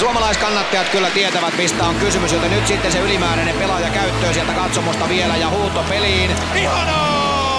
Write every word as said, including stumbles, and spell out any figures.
suomalaiskannattajat kyllä tietävät, mistä on kysymys, joten nyt sitten se ylimääräinen pelaaja käyttöön sieltä katsomosta vielä ja huuto peliin. Ihanaa!